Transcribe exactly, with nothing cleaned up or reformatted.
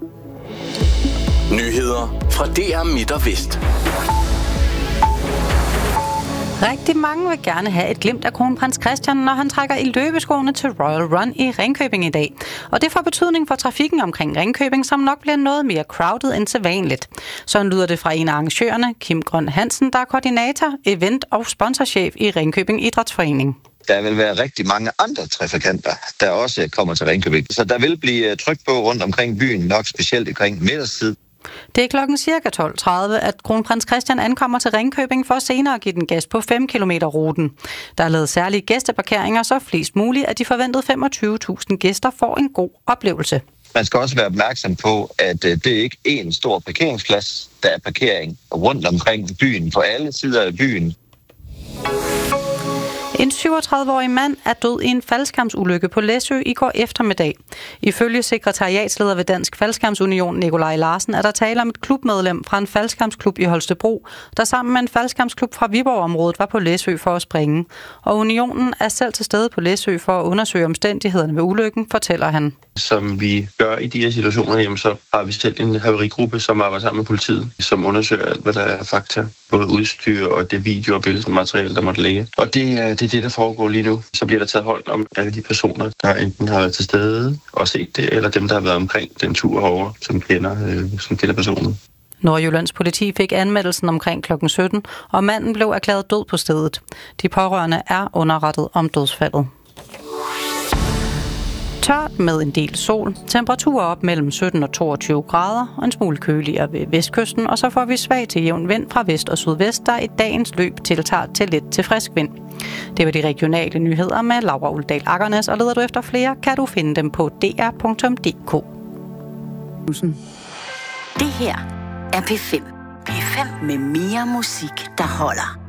Nyheder fra D R Midt og Vest. Rigtig mange vil gerne have et glimt af kronprins Christian, når han trækker i løbeskoene til Royal Run i Ringkøbing i dag. Og det får betydning for trafikken omkring Ringkøbing, som nok bliver noget mere crowded end sædvanligt. Sådan lyder det fra en af arrangørerne, Kim Grøn Hansen, der er koordinator, event- og sponsorchef i Ringkøbing Idrætsforening. Der vil være rigtig mange andre trafikanter, der også kommer til Ringkøbing. Så der vil blive tryk på rundt omkring byen, nok specielt omkring middagstid. Det er klokken cirka tolv tredive, at kronprins Christian ankommer til Ringkøbing for senere at give den gas på fem kilometer ruten. Der er lavet særlige gæsteparkeringer, så flest muligt af de forventede femogtyve tusind gæster får en god oplevelse. Man skal også være opmærksom på, at det ikke er en stor parkeringsplads. Der er parkering rundt omkring byen, på alle sider af byen. En syvogtredive-årig mand er død i en faldskærmsulykke på Læsø i går eftermiddag. Ifølge sekretariatsleder ved Dansk Faldskærmsunion, Nikolaj Larsen, er der tale om et klubmedlem fra en faldskærmsklub i Holstebro, der sammen med en faldskærmsklub fra Viborg-området var på Læsø for at springe. Og unionen er selv til stede på Læsø for at undersøge omstændighederne ved ulykken, fortæller han. Som vi gør i de her situationer, jamen, så har vi selv en haverigruppe, som arbejder sammen med politiet, som undersøger alt, hvad der er fakta. Både udstyr og det video- og billedmateriale, der måtte ligge. Og det er det, er det, der foregår lige nu. Så bliver der taget hånd om alle de personer, der enten har været til stede og set det, eller dem, der har været omkring den tur herovre, som kender, øh, som kender personen. Nordjyllands politi fik anmeldelsen omkring klokken sytten, og manden blev erklæret død på stedet. De pårørende er underrettet om dødsfaldet. Tørt med en del sol, temperaturer op mellem sytten og toogtyve grader, og en smule køligere ved vestkysten, og så får vi svag til jævn vind fra vest og sydvest, der i dagens løb tiltager til lidt til frisk vind. Det var de regionale nyheder med Laura Uldal Akkernes, og leder du efter flere, kan du finde dem på d r punktum d k. Det her er P fem. P fem med mere musik, der holder.